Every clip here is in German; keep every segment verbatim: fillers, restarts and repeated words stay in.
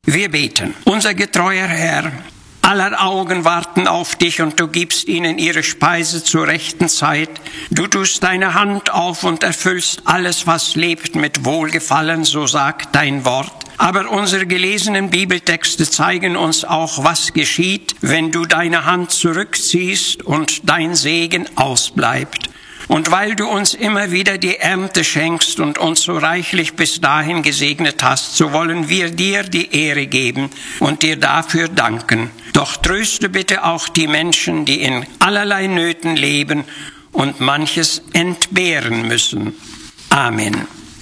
Wir beten. Unser getreuer Herr, aller Augen warten auf dich und du gibst ihnen ihre Speise zur rechten Zeit. Du tust deine Hand auf und erfüllst alles, was lebt, mit Wohlgefallen, so sagt dein Wort. Aber unsere gelesenen Bibeltexte zeigen uns auch, was geschieht, wenn du deine Hand zurückziehst und dein Segen ausbleibt. Und weil du uns immer wieder die Ernte schenkst und uns so reichlich bis dahin gesegnet hast, so wollen wir dir die Ehre geben und dir dafür danken. Doch tröste bitte auch die Menschen, die in allerlei Nöten leben und manches entbehren müssen. Amen.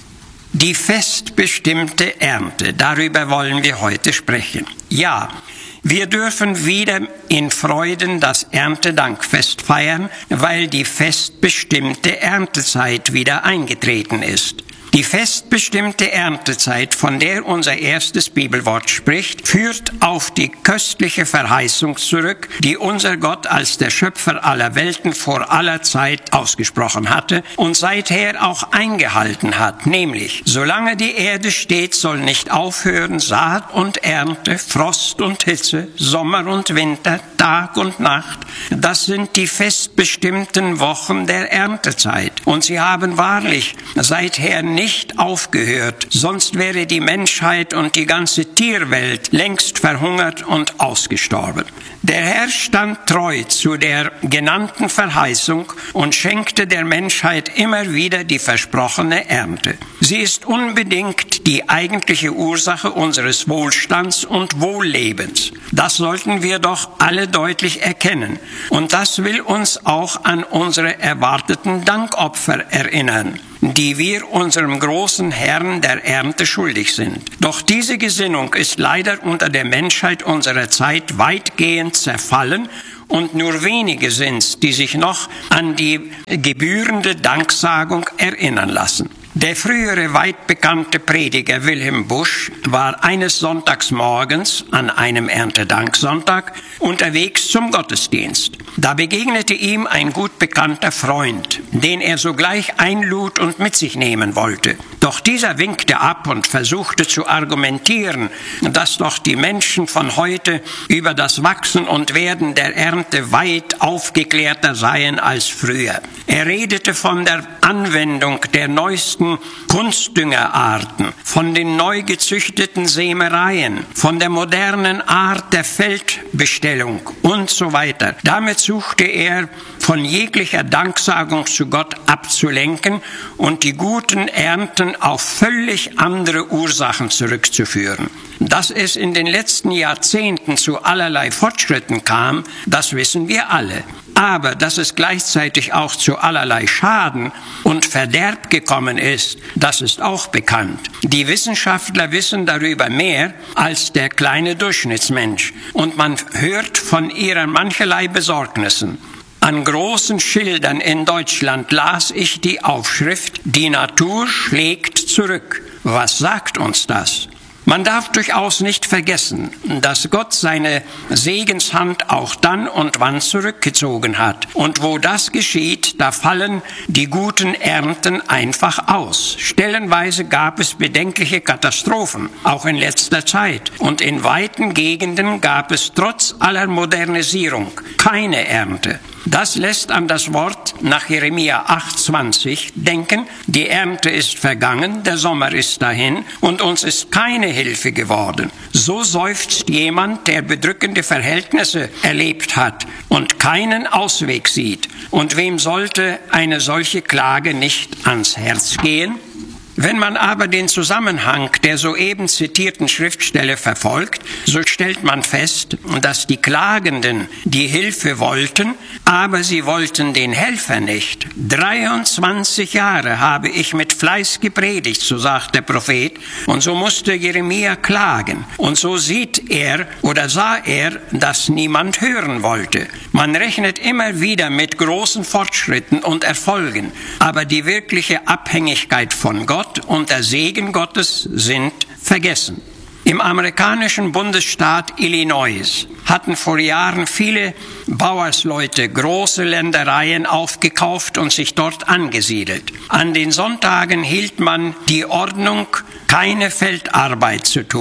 Die festbestimmte Ernte, darüber wollen wir heute sprechen. Ja, wir dürfen wieder in Freuden das Erntedankfest feiern, weil die festbestimmte Erntezeit wieder eingetreten ist. Die festbestimmte Erntezeit, von der unser erstes Bibelwort spricht, führt auf die köstliche Verheißung zurück, die unser Gott als der Schöpfer aller Welten vor aller Zeit ausgesprochen hatte und seither auch eingehalten hat, nämlich: Solange die Erde steht, soll nicht aufhören Saat und Ernte, Frost und Hitze, Sommer und Winter, Tag und Nacht. Das sind die festbestimmten Wochen der Erntezeit. Und sie haben wahrlich seither nicht nicht aufgehört, sonst wäre die Menschheit und die ganze Tierwelt längst verhungert und ausgestorben. Der Herr stand treu zu der genannten Verheißung und schenkte der Menschheit immer wieder die versprochene Ernte. Sie ist unbedingt die eigentliche Ursache unseres Wohlstands und Wohllebens. Das sollten wir doch alle deutlich erkennen. Und das will uns auch an unsere erwarteten Dankopfer erinnern, die wir unserem großen Herrn der Ernte schuldig sind. Doch diese Gesinnung ist leider unter der Menschheit unserer Zeit weitgehend zerfallen und nur wenige sind's, die sich noch an die gebührende Danksagung erinnern lassen. Der frühere weit bekannte Prediger Wilhelm Busch war eines Sonntagsmorgens an einem Erntedanksonntag unterwegs zum Gottesdienst. Da begegnete ihm ein gut bekannter Freund, den er sogleich einlud und mit sich nehmen wollte. Doch dieser winkte ab und versuchte zu argumentieren, dass doch die Menschen von heute über das Wachsen und Werden der Ernte weit aufgeklärter seien als früher. Er redete von der Anwendung der neuesten Kunstdüngerarten, von den neu gezüchteten Sämereien, von der modernen Art der Feldbestellung und so weiter. Damit suchte er, von jeglicher Danksagung zu Gott abzulenken und die guten Ernten auf völlig andere Ursachen zurückzuführen. Dass es in den letzten Jahrzehnten zu allerlei Fortschritten kam, das wissen wir alle. Aber dass es gleichzeitig auch zu allerlei Schaden und Verderb gekommen ist, das ist auch bekannt. Die Wissenschaftler wissen darüber mehr als der kleine Durchschnittsmensch und man hört von ihren mancherlei Besorgnissen. An großen Schildern in Deutschland las ich die Aufschrift: Die Natur schlägt zurück. Was sagt uns das? Man darf durchaus nicht vergessen, dass Gott seine Segenshand auch dann und wann zurückgezogen hat. Und wo das geschieht, da fallen die guten Ernten einfach aus. Stellenweise gab es bedenkliche Katastrophen, auch in letzter Zeit. Und in weiten Gegenden gab es trotz aller Modernisierung keine Ernte. Das lässt an das Wort nach Jeremia acht zwanzig denken: Die Ernte ist vergangen, der Sommer ist dahin und uns ist keine Hilfe geworden. So seufzt jemand, der bedrückende Verhältnisse erlebt hat und keinen Ausweg sieht. Und wem sollte eine solche Klage nicht ans Herz gehen? Wenn man aber den Zusammenhang der soeben zitierten Schriftstelle verfolgt, so stellt man fest, dass die Klagenden die Hilfe wollten, aber sie wollten den Helfer nicht. dreiundzwanzig Jahre habe ich mit Fleiß gepredigt, so sagt der Prophet, und so musste Jeremia klagen. Und so sieht er oder sah er, dass niemand hören wollte. Man rechnet immer wieder mit großen Fortschritten und Erfolgen, aber die wirkliche Abhängigkeit von Gott und der Segen Gottes sind vergessen. Im amerikanischen Bundesstaat Illinois hatten vor Jahren viele Bauersleute große Ländereien aufgekauft und sich dort angesiedelt. An den Sonntagen hielt man die Ordnung, keine Feldarbeit zu tun.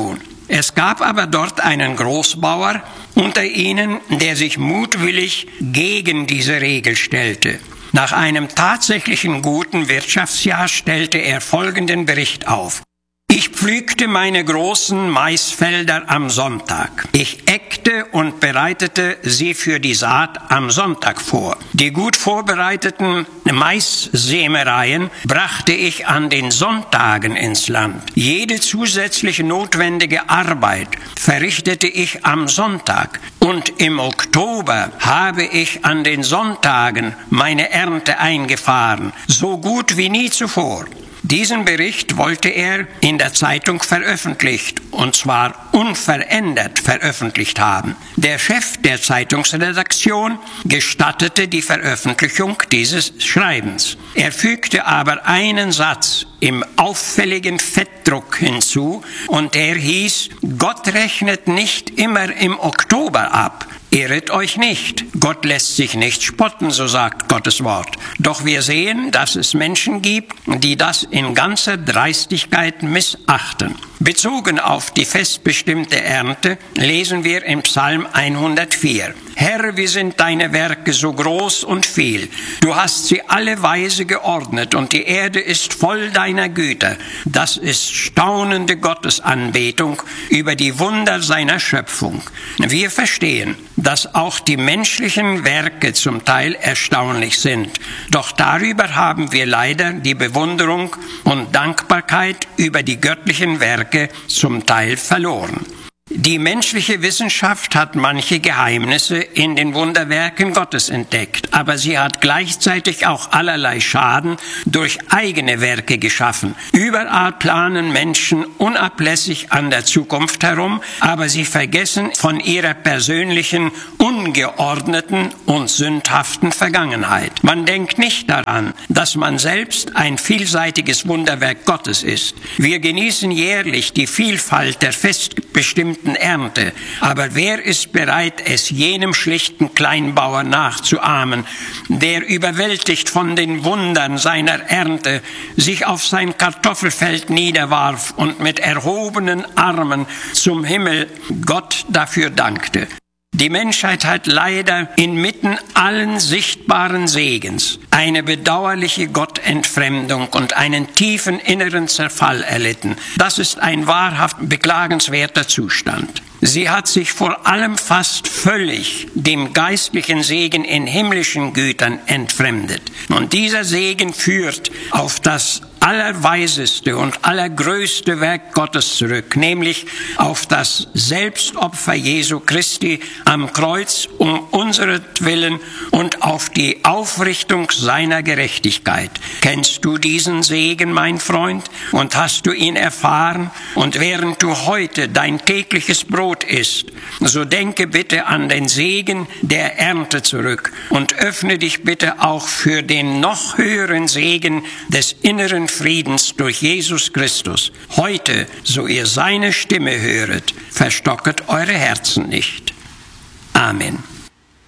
Es gab aber dort einen Großbauer unter ihnen, der sich mutwillig gegen diese Regel stellte. Nach einem tatsächlichen guten Wirtschaftsjahr stellte er folgenden Bericht auf. Ich pflügte meine großen Maisfelder am Sonntag. Ich äckte und bereitete sie für die Saat am Sonntag vor. Die gut vorbereiteten Maissämereien brachte ich an den Sonntagen ins Land. Jede zusätzliche notwendige Arbeit verrichtete ich am Sonntag. Und im Oktober habe ich an den Sonntagen meine Ernte eingefahren, so gut wie nie zuvor. Diesen Bericht wollte er in der Zeitung veröffentlicht, und zwar unverändert veröffentlicht haben. Der Chef der Zeitungsredaktion gestattete die Veröffentlichung dieses Schreibens. Er fügte aber einen Satz im auffälligen Fettdruck hinzu, und der hieß: Gott rechnet nicht immer im Oktober ab. Irret euch nicht. Gott lässt sich nicht spotten, so sagt Gottes Wort. Doch wir sehen, dass es Menschen gibt, die das in ganzer Dreistigkeit missachten. Bezogen auf die festbestimmte Ernte lesen wir im Psalm hundertvier. Herr, wie sind deine Werke so groß und viel. Du hast sie alle weise geordnet und die Erde ist voll deiner Güter. Das ist staunende Gottesanbetung über die Wunder seiner Schöpfung. Wir verstehen, dass auch die menschlichen Werke zum Teil erstaunlich sind. Doch darüber haben wir leider die Bewunderung und Dankbarkeit über die göttlichen Werke zum Teil verloren. Die menschliche Wissenschaft hat manche Geheimnisse in den Wunderwerken Gottes entdeckt, aber sie hat gleichzeitig auch allerlei Schaden durch eigene Werke geschaffen. Überall planen Menschen unablässig an der Zukunft herum, aber sie vergessen von ihrer persönlichen, ungeordneten und sündhaften Vergangenheit. Man denkt nicht daran, dass man selbst ein vielseitiges Wunderwerk Gottes ist. Wir genießen jährlich die Vielfalt der festbestimmten Ernte. Aber wer ist bereit, es jenem schlichten Kleinbauer nachzuahmen, der überwältigt von den Wundern seiner Ernte sich auf sein Kartoffelfeld niederwarf und mit erhobenen Armen zum Himmel Gott dafür dankte? Die Menschheit hat leider inmitten allen sichtbaren Segens eine bedauerliche Gottentfremdung und einen tiefen inneren Zerfall erlitten. Das ist ein wahrhaft beklagenswerter Zustand. Sie hat sich vor allem fast völlig dem geistlichen Segen in himmlischen Gütern entfremdet. Und dieser Segen führt auf das allerweiseste und allergrößte Werk Gottes zurück, nämlich auf das Selbstopfer Jesu Christi am Kreuz um unseretwillen und auf die Aufrichtung seiner Gerechtigkeit. Kennst du diesen Segen, mein Freund, und hast du ihn erfahren? Und während du heute dein tägliches Brot isst, so denke bitte an den Segen der Ernte zurück und öffne dich bitte auch für den noch höheren Segen des inneren Friedens durch Jesus Christus. Heute, so ihr seine Stimme höret, verstocket eure Herzen nicht. Amen.